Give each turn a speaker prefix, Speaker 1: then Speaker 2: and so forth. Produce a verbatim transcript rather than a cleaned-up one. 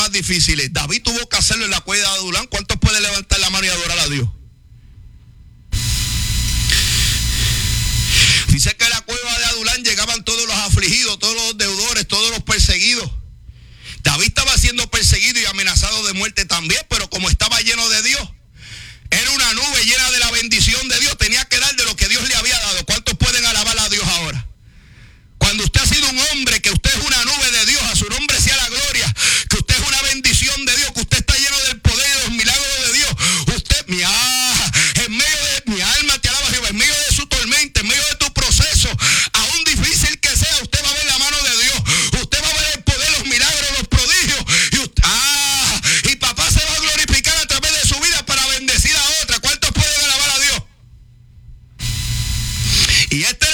Speaker 1: más difíciles. David tuvo que hacerlo en la cueva de Adulán. ¿Cuántos pueden levantar la mano y adorar a Dios? Dice que a la cueva de Adulán llegaban todos los afligidos, todos los deudores, todos los perseguidos. David estaba siendo perseguido y amenazado de muerte también, pero como estaba lleno de Dios, era una nube llena de la bendición de Dios, tenía que dar de lo que Dios le había dado. ¿Cuántos pueden alabar a Dios ahora? Cuando usted ha sido un hombre, que usted es una nube de Dios, a su nombre sea la gloria, que usted es una bendición de Dios, que usted está lleno del poder y de los milagros de Dios. Usted, mi, ah, en medio de mi alma te alaba Jehová, en medio de su tormenta, en medio de tu proceso, aún difícil que sea, usted va a ver la mano de Dios, usted va a ver el poder, los milagros, los prodigios, y usted, ah, y papá se va a glorificar a través de su vida para bendecir a otra. ¿Cuántos pueden alabar a Dios? Y este